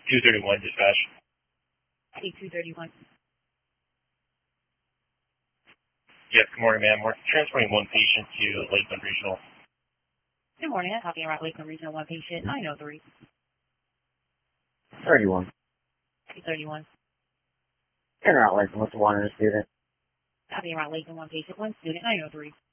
231 dispatch. 231. Yes, good morning, ma'am. We're transporting one patient to Lakeland Regional. Good morning. I'm talking about Lakeland Regional 1 patient 903. 31. 231. In route Lakeland with one student. Talking about Lakeland 1 patient 1 student 903.